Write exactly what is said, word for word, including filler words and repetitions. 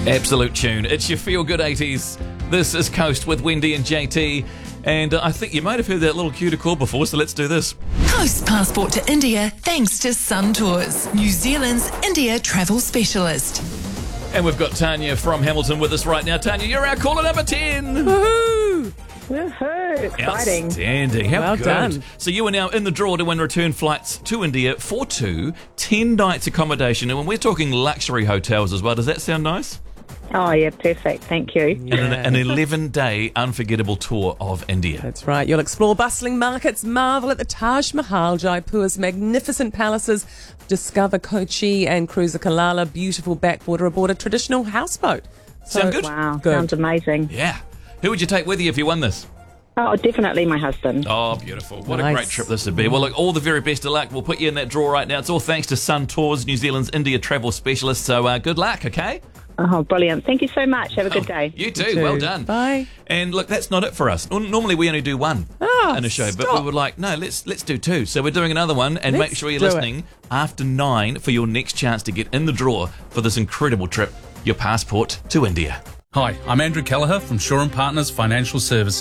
Absolute tune. It's your feel-good eighties. This is Coast with Wendy and J T. And uh, I think you might have heard that little cue to call before, so let's do this. Coast passport to India thanks to Sun Tours, New Zealand's India travel specialist. And we've got Tanya from Hamilton with us right now. Tanya, you're our caller number ten. Woohoo! Woohoo! Exciting. Outstanding. How Well good. done. So you are now in the draw to win return flights to India for two, ten nights accommodation. And when we're talking luxury hotels as well, does that sound nice? Oh, yeah, perfect. Thank you. And an, an eleven-day unforgettable tour of India. That's right. You'll explore bustling markets, marvel at the Taj Mahal, Jaipur's magnificent palaces, discover Kochi and cruise the Kalala beautiful backwater aboard a traditional houseboat. So, Sound good? Wow, Good. sounds amazing. Yeah. Who would you take with you if you won this? Oh, definitely my husband. Oh, beautiful. What a Nice. great trip this would be. Well, look, all the very best of luck. We'll put you in that draw right now. It's all thanks to Sun Tours, New Zealand's India travel specialist. So uh, good luck, okay? Oh, brilliant. Thank you so much. Have a good day. You too. Well done. Bye. And look, that's not it for us. Nor- Normally we only do one Oh, in a show, but stop. we were like, no, let's let's do two. So we're doing another one, and Let's make sure you're do it. listening after nine for your next chance to get in the draw for this incredible trip, your passport to India. Hi, I'm Andrew Kelleher from Shaw and Partners Financial Services.